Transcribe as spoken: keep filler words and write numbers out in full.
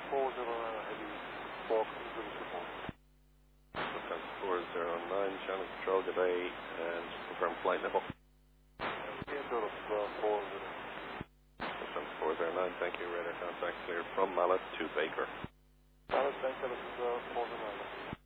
four zero nine, heavy four, zero support. Lufthansa four zero nine, channel control, good day, and confirm flight level. Angel of uh, four zero. Lufthansa four zero nine, thank you, radar contact clear from Mallet to Baker. Dallas, Angel of uh, four zero nine.